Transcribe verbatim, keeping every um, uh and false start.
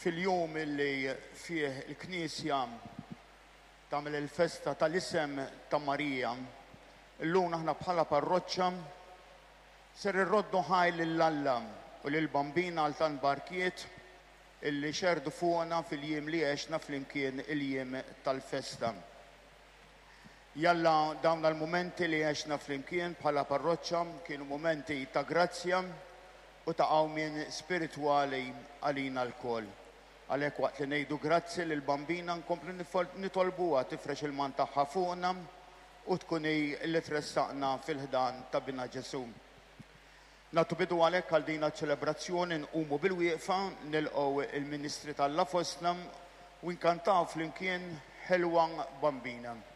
fil-jum illi fih il-Knisja tagħmel il-festa tal-isem ta' Marija, illum aħna bħala parroċċa ser irroddu ħaj lill-Alla u lill-Bambina għal tant barkiet illi xerdu fuqna fil-jiem li għexna flimkien il-jiem tal-festa. Jalla dawn l-momenti li għexna flimkien bħala parroċċa kienu momenti ta' grazzja u ta' għawmin spirituali għalina l-koll. Għalhekk waqt li ngħidu grazzi lill-Bambina nkomplu nitolbuha tifrex il-man tagħha fuqna u tkun hi li tressaqna fil-ħdan ta' Bina Ġesu. Nagħtu bidu għalhekk għal din ċelebrazzjoni nqumu bil-wieqfa nilqgħu il-Ministri tal-Alla fostna u nkantaw flimkien Ħelwa Bambina.